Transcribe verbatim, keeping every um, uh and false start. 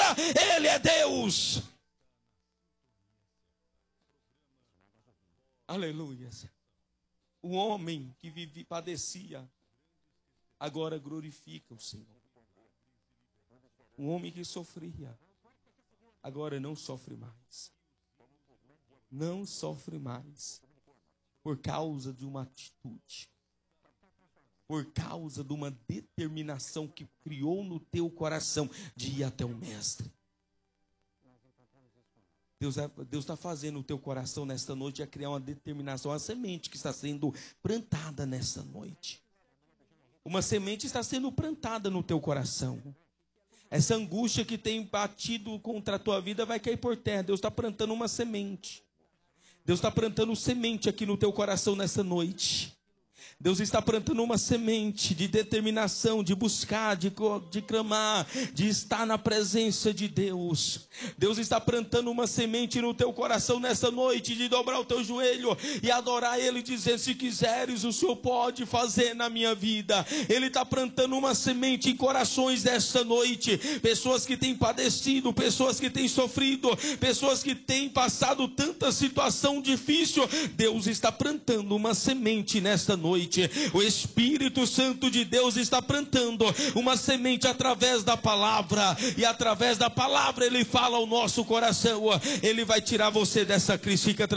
Ele é Deus. Aleluia. O homem que vive, padecia, agora glorifica o Senhor. O homem que sofria, agora não sofre mais. Não sofre mais. Por causa de uma atitude. Por causa de uma determinação que criou no teu coração de ir até o Mestre. Deus Deus está fazendo no teu coração nesta noite a criar uma determinação, uma semente que está sendo plantada nesta noite. Uma semente está sendo plantada no teu coração. Essa angústia que tem batido contra a tua vida vai cair por terra. Deus está plantando uma semente. Deus está plantando semente aqui no teu coração nessa noite. Deus está plantando uma semente de determinação, de buscar, de, de clamar, de estar na presença de Deus. Deus está plantando uma semente no teu coração nessa noite, de dobrar o teu joelho e adorar Ele, dizer: se quiseres, o Senhor pode fazer na minha vida. Ele está plantando uma semente em corações desta noite. Pessoas que têm padecido, pessoas que têm sofrido, pessoas que têm passado tanta situação difícil. Deus está plantando uma semente nesta noite. O Espírito Santo de Deus está plantando uma semente através da palavra, e através da palavra Ele fala ao nosso coração. Ele vai tirar você dessa crise. Fica tranquilo.